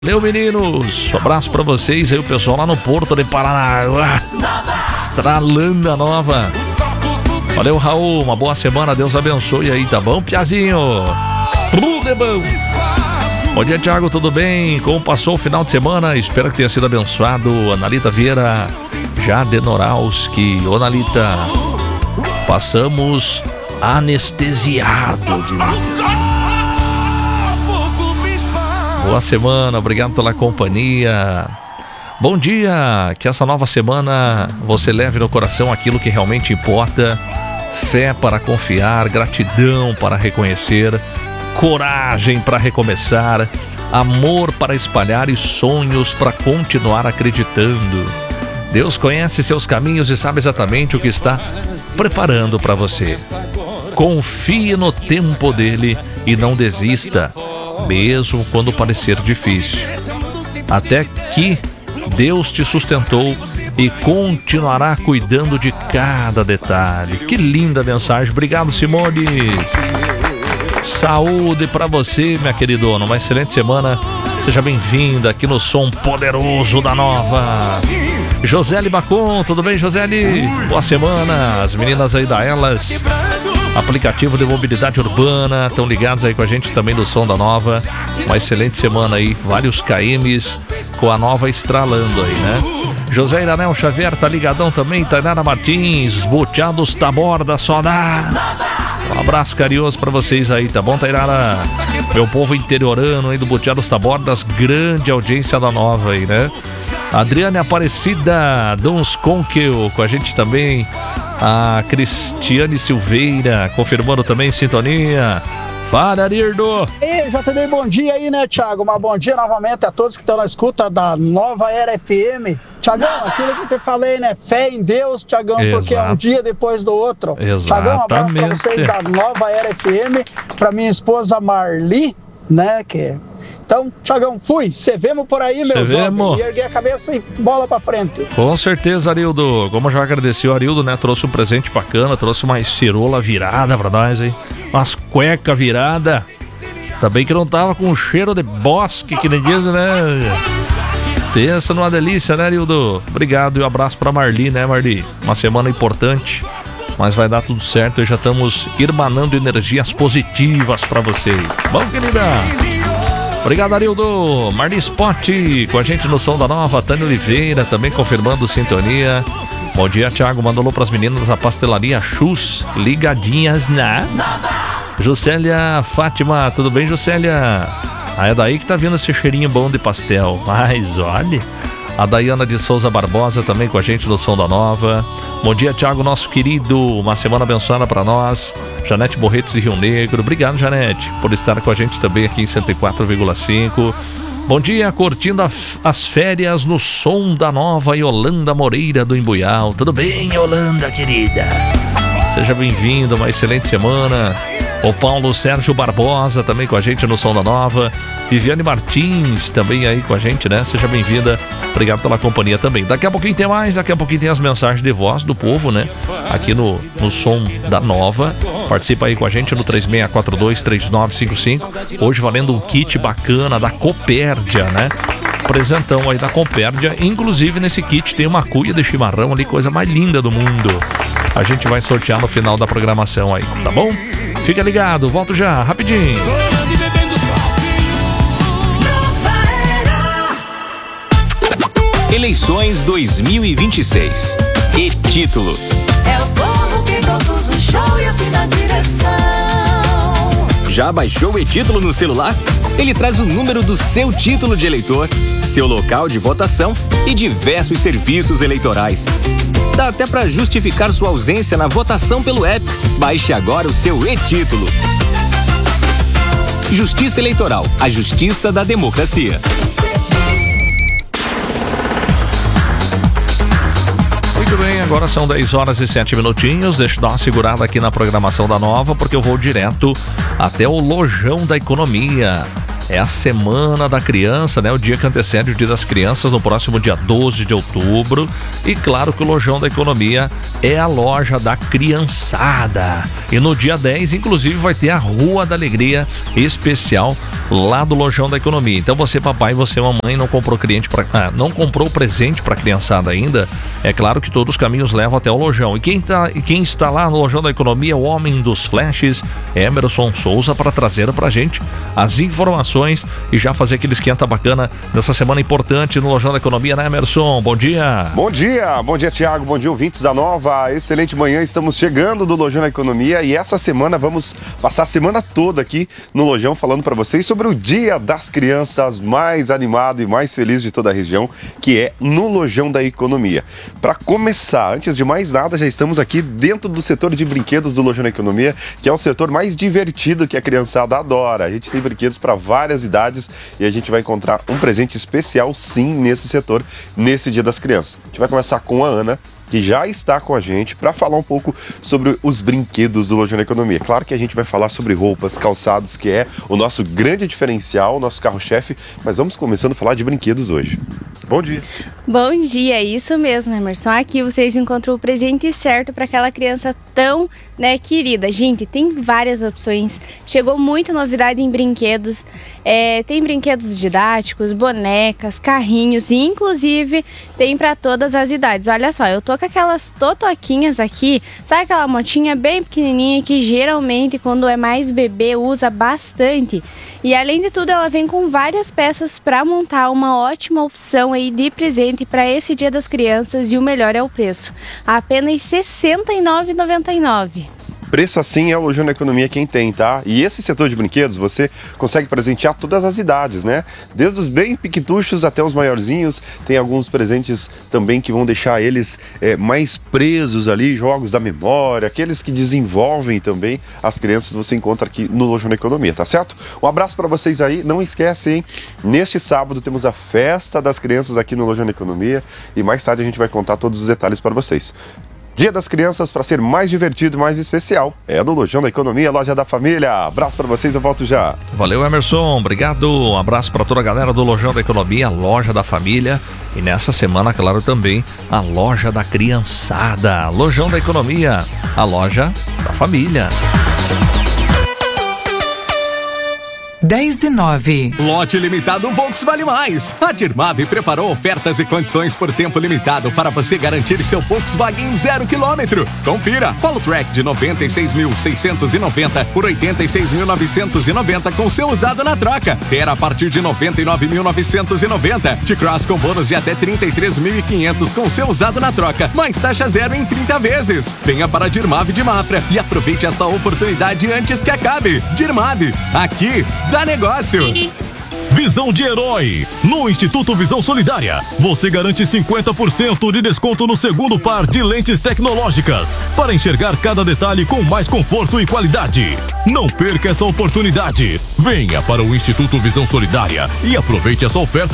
Valeu, meninos, um abraço pra vocês aí, o pessoal lá no Porto de Paraná, estralando a nova. Valeu, Raul, uma boa semana, Deus abençoe aí, tá bom, Piazinho? Bom dia, Thiago, tudo bem? Como passou o final de semana? Espero que tenha sido abençoado. Analita Vieira, Jadenorowski. Ô, Analita, passamos anestesiado. Boa semana, obrigado pela companhia. Bom dia, que essa nova semana você leve no coração aquilo que realmente importa. Fé para confiar, gratidão para reconhecer, coragem para recomeçar, amor para espalhar e sonhos para continuar acreditando. Deus conhece seus caminhos e sabe exatamente o que está preparando para você. Confie no tempo dele e não desista, mesmo quando parecer difícil. Até que Deus te sustentou e continuará cuidando de cada detalhe. Que linda mensagem. Obrigado, Simone. Saúde pra você, minha queridona. Uma excelente semana. Seja bem-vinda aqui no Som Poderoso da Nova. Joseli Bacon, tudo bem, Joseli? Boa semana. As meninas aí da Elas, aplicativo de mobilidade urbana, estão ligados aí com a gente também do Som da Nova. Uma excelente semana aí, vários KMs com a Nova estralando aí, né? José Iranel Xavier tá ligadão também, Tainara Martins, Boteados Taborda, só dá. Um abraço carinhoso pra vocês aí, tá bom, Tainara? Meu povo interiorano aí do Boteados Tabordas, grande audiência da Nova aí, né? Adriane Aparecida, Dons Conquel com a gente também. A Cristiane Silveira, confirmando também em sintonia. Fala, Arirdo! E já te dei bom dia aí, né, Thiago? Mas bom dia novamente a todos que estão na escuta da Nova Era FM. Thiagão, aquilo que eu te falei, né? Fé em Deus, Thiagão, porque é um dia depois do outro. Thiagão, um abraço pra vocês da Nova Era FM, pra minha esposa Marli, né, que... Então, Thiagão, fui. Cê vemos por aí, meu jovem. E erguei a cabeça e bola pra frente. Com certeza, Arildo. Como eu já agradeci o Arildo, né? Trouxe um presente bacana, trouxe uma cirola virada pra nós aí. Umas cuecas viradas. Ainda bem que não tava com cheiro de bosque, que nem diz, né? Pensa numa delícia, né, Arildo? Obrigado e um abraço pra Marli, né, Marli? Uma semana importante, mas vai dar tudo certo e já estamos irmanando energias positivas pra você. Bom, querida? Obrigado, Arildo. Marli Spot com a gente no Som da Nova. Tânia Oliveira também confirmando sintonia. Bom dia, Thiago. Mandou alô pras meninas da pastelaria Chus, ligadinhas na Juscelia Fátima. Tudo bem, Juscelia? Ah, é daí que tá vindo esse cheirinho bom de pastel. Mas olha, a Daiana de Souza Barbosa também com a gente no Som da Nova. Bom dia, Thiago, nosso querido. Uma semana abençoada para nós. Janete Borretes de Rio Negro. Obrigado, Janete, por estar com a gente também aqui em 104,5. Bom dia, curtindo as férias no Som da Nova, Yolanda Moreira do Embuial. Tudo bem, Yolanda, querida? Seja bem-vindo, uma excelente semana. O Paulo Sérgio Barbosa também com a gente no Som da Nova. Viviane Martins também aí com a gente, né? Seja bem-vinda. Obrigado pela companhia também. Daqui a pouquinho tem mais, daqui a pouquinho tem as mensagens de voz do povo, né? Aqui no Som da Nova. Participa aí com a gente no 3642-3955. Hoje valendo um kit bacana da Copérdia, né? Presentão aí da Copérdia. Inclusive nesse kit tem uma cuia de chimarrão ali, coisa mais linda do mundo. A gente vai sortear no final da programação aí, tá bom? Fica ligado, volto já, rapidinho. Eleições 2026. E título: é o povo que produz o show e assim na direção. Já baixou o e-título no celular? Ele traz o número do seu título de eleitor, seu local de votação e diversos serviços eleitorais. Dá até para justificar sua ausência na votação pelo app. Baixe agora o seu e-título. Justiça Eleitoral, a justiça da democracia. Muito bem, agora são 10 horas e 7 minutinhos. Deixa eu dar uma segurada aqui na programação da Nova, porque eu vou direto até o Lojão da Economia. É a Semana da Criança, né? O dia que antecede o Dia das Crianças, no próximo dia 12 de outubro. E claro que o Lojão da Economia é a loja da criançada. E no dia 10, inclusive, vai ter a Rua da Alegria especial lá do Lojão da Economia. Então você, papai, você, mamãe, não comprou presente para a criançada ainda, é claro que todos os caminhos levam até o Lojão. E quem está lá no Lojão da Economia, o homem dos flashes, Emerson Souza, para trazer pra gente as informações e já fazer aquele esquenta bacana dessa semana importante no Lojão da Economia, né, Emerson? Bom dia. Bom dia, Thiago, bom dia, ouvintes da Nova, excelente manhã, estamos chegando do Lojão da Economia e essa semana vamos passar a semana toda aqui no Lojão falando para vocês sobre o Dia das Crianças mais animado e mais feliz de toda a região, que é no Lojão da Economia. Para começar, antes de mais nada, já estamos aqui dentro do setor de brinquedos do Lojão da Economia, que é o setor mais divertido que a criançada adora. A gente tem brinquedos para várias idades e a gente vai encontrar um presente especial sim nesse setor, nesse Dia das Crianças. A gente vai começar com a Ana, que já está com a gente para falar um pouco sobre os brinquedos do Lojão da Economia. Claro que a gente vai falar sobre roupas, calçados, que é o nosso grande diferencial, o nosso carro-chefe, mas vamos começando a falar de brinquedos hoje. Bom dia. Bom dia, isso mesmo, Emerson. Aqui vocês encontram o presente certo para aquela criança tão, querida. Gente, tem várias opções. Chegou muita novidade em brinquedos. Tem brinquedos didáticos, bonecas, carrinhos e inclusive tem para todas as idades. Olha só, eu tô com aquelas totoquinhas aqui. Sabe aquela motinha bem pequenininha que geralmente quando é mais bebê usa bastante? E além de tudo, ela vem com várias peças para montar uma ótima opção aí de presente para esse Dia das Crianças e o melhor é o preço. Apenas R$ 69,99. Preço assim é o Lojão da Economia quem tem, tá? E esse setor de brinquedos você consegue presentear todas as idades, né? Desde os bem piquituchos até os maiorzinhos. Tem alguns presentes também que vão deixar eles mais presos ali, jogos da memória, aqueles que desenvolvem também as crianças, você encontra aqui no Lojão da Economia, tá certo? Um abraço para vocês aí, não esquece, hein? Neste sábado temos a festa das crianças aqui no Lojão da Economia e mais tarde a gente vai contar todos os detalhes para vocês. Dia das Crianças, para ser mais divertido e mais especial, é no Lojão da Economia, loja da família. Abraço para vocês, eu volto já. Valeu, Emerson, obrigado. Um abraço para toda a galera do Lojão da Economia, loja da família. E nessa semana, claro, também a loja da criançada. Lojão da Economia, a loja da família. 10:09. Lote limitado Volks Vale Mais. A Dirmave preparou ofertas e condições por tempo limitado para você garantir seu Volkswagen 0 km. Confira. Polo Track de 96.690 por 86.990 com seu usado na troca. Ter a partir de 99.990. T-Cross com bônus de até 33.500 com seu usado na troca. Mais taxa zero em 30 vezes. Venha para a Dirmave de Mafra e aproveite esta oportunidade antes que acabe. Dirmave. Aqui dá negócio. Visão de herói. No Instituto Visão Solidária, você garante 50% de desconto no segundo par de lentes tecnológicas para enxergar cada detalhe com mais conforto e qualidade. Não perca essa oportunidade. Venha para o Instituto Visão Solidária e aproveite essa oferta